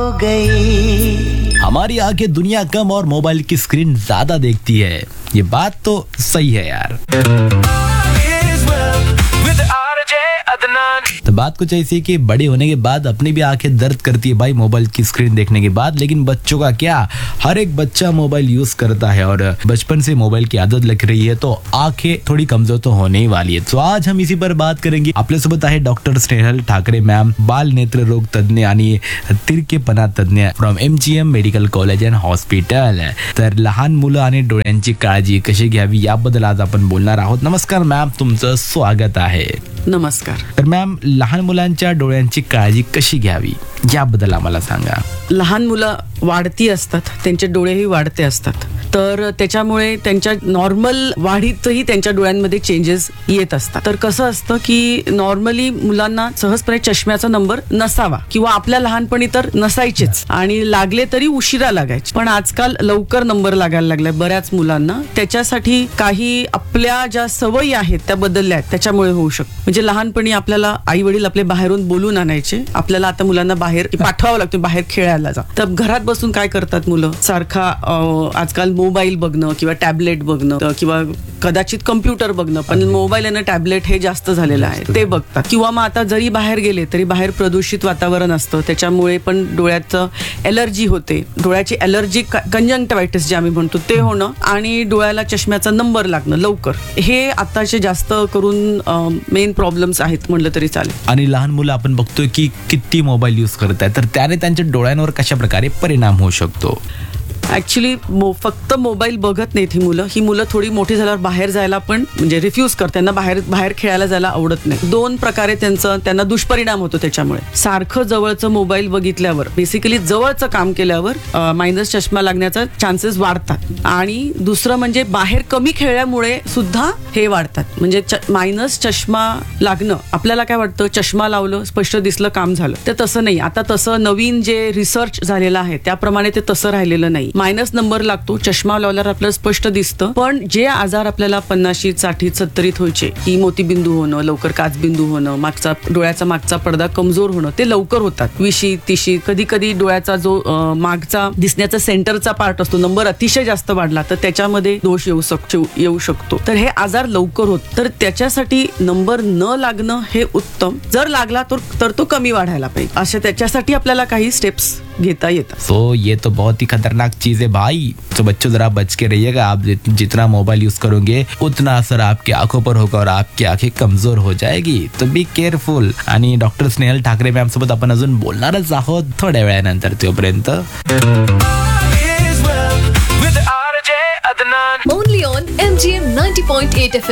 गई। हमारी आंखें दुनिया कम और मोबाइल की स्क्रीन ज्यादा देखती है, ये बात तो सही है यार। तो बात कुछ ऐसी है कि बड़े होने के बाद अपनी भी आंखें दर्द करती है भाई मोबाइल की स्क्रीन देखने के बाद। लेकिन बच्चों का क्या, हर एक बच्चा मोबाइल यूज करता है और बचपन से मोबाइल की आदत लग रही है तो आंखें थोड़ी कमजोर तो होने ही वाली है। तो आज हम इसी पर बात करेंगे। आपल्या सोबत आहे डॉक्टर स्नेहल ठाकरे मॅम, बाल नेत्र रोग तज्ञ आणि तिरकेपणा तज्ञ from MGM medical college and hospital. तर लहान मुलं आणि डोळ्यांची काळजी कशी घ्यावी याबद्दल आज आपण बोलणार आहोत। नमस्कार मॅम, तुमचं स्वागत आहे। नमस्कार। तर मॅम, लहान मुलांच्या डोळ्यांची काळजी कशी घ्यावी याबद्दल आम्हाला सांगा। लहान मुलं वाढती असतात, त्यांचे डोळेही वाढते असतात, तर त्याच्यामुळे त्यांच्या नॉर्मल वाढीतही त्यांच्या डोळ्यांमध्ये चेंजेस येत असतात। तर कसं असतं की नॉर्मली मुलांना सहजपणे चष्म्याचा नंबर नसावा किंवा आपल्या लहानपणी तर नसायचेच आणि लागले तरी उशिरा लागायचे, पण आजकाल लवकर नंबर लागायला लागलाय बऱ्याच मुलांना। त्याच्यासाठी काही आपल्या ज्या सवयी आहेत त्या बदलल्या आहेत, त्याच्यामुळे होऊ शकतं। म्हणजे लहानपणी आपल्याला आई वडील आपले बाहेरून बोलून आणायचे, आपल्याला आता मुलांना बाहेर पाठवावं लागतं, बाहेर खेळायला जा। तर घरात बसून काय करतात मुलं, सारखा आजकाल मोबाईल बघणं किंवा टॅबलेट बघणं किंवा कदाचित कम्प्युटर बघणं, पण मोबाईल आणि टॅबलेट हे जास्त झालेलं आहे, ते बघतात। किंवा मग आता जरी बाहेर गेले तरी बाहेर प्रदूषित वातावरण असतं, त्याच्यामुळे पण डोळ्याचं एलर्जी होते, डोळ्याची एलर्जी कंजंक्टिव्हायटिस जे आम्ही म्हणतो ते होणं आणि डोळ्याला चष्म्याचा नंबर लागणं लवकर, हे आताचे जास्त करून मेन प्रॉब्लेम्स आहेत म्हणलं तरी चालेल। आणि लहान मुलं आपण बघतोय की किती मोबाईल यूज करत आहेत, तर त्याने त्यांच्या डोळ्यांवर कशा प्रकारे परिणाम होऊ शकतो? ऍक्च्युली फक्त मोबाईल बघत नाहीत ही मुलं थोडी मोठी झाल्यावर बाहेर जायला पण म्हणजे रिफ्यूज करतात, त्यांना बाहेर खेळायला जायला आवडत नाही। दोन प्रकारे त्यांना दुष्परिणाम होतो त्याच्यामुळे। सारखं जवळचं मोबाईल बघितल्यावर, बेसिकली जवळचं काम केल्यावर मायनस चष्मा लागण्याचा चान्सेस वाढतात। आणि दुसरं म्हणजे बाहेर कमी खेळल्यामुळे सुद्धा हे वाढतात, म्हणजे मायनस चष्मा लागणं। आपल्याला काय वाटतं, चष्मा लावलं स्पष्ट दिसलं काम झालं, तर तसं नाही। आता तसं नवीन जे रिसर्च झालेलं आहे त्याप्रमाणे ते तसं राहिलेलं नाही। मायनस नंबर लागतो, चष्मा लावल्यावर आपल्याला स्पष्ट दिसतं, पण जे आजार आपल्याला 50, 60, 70 व्हायचे, की मोतीबिंदू होणं, लवकर काचबिंदू होणं, डोळ्याचा मागचा पडदा कमजोर होणं, ते लवकर होतात। 20, 30, कधी कधी डोळ्याचा जो मागचा दिसण्याचा सेंटरचा पार्ट असतो, नंबर अतिशय जास्त वाढला तर त्याच्यामध्ये दोष येऊ शकतो, तर हे आजार लवकर होत। तर त्याच्यासाठी नंबर न लागणं हे उत्तम, जर लागला तर तो कमी वाढायला पाहिजे, अशा त्याच्यासाठी आपल्याला काही स्टेप्स घेता येतात। सो ये तो बहुत ही खतरनाक चीज है भाई। तो बच्चों जरा बच के रहिएगा, आप जितना मोबाइल यूज करोगे उतना असर आपकी आंखों पर होगा और आपकी आंखें कमजोर हो जाएगी, तो बी केअरफुल। आणि डॉक्टर स्नेहल ठाकरे मॅम सोबत आपण अजून बोलणारच आहोत थोड्या वेळानंतर, तोपर्यंत Only on MGM 90.8 FM.